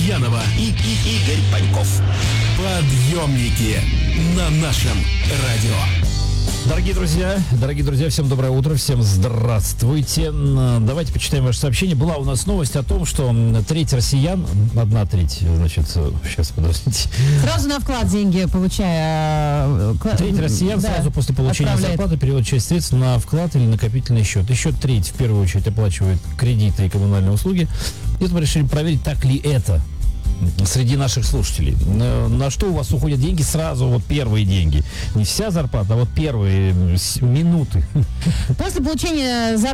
Янова и Игорь Паньков. Подъемники на нашем радио. Дорогие друзья, всем доброе утро, всем здравствуйте. Давайте почитаем ваше сообщение. Была у нас новость о том, что треть россиян, одна треть, значит, сейчас, подождите. Сразу на вклад деньги получая... Треть россиян сразу после получения зарплаты переводит часть средств на вклад или накопительный счет. Еще треть, в первую очередь, оплачивает кредиты и коммунальные услуги. И мы решили проверить, так ли это среди наших слушателей. На что у вас уходят деньги сразу, вот первые деньги. Не вся зарплата, а вот первые минуты. После получения зарплаты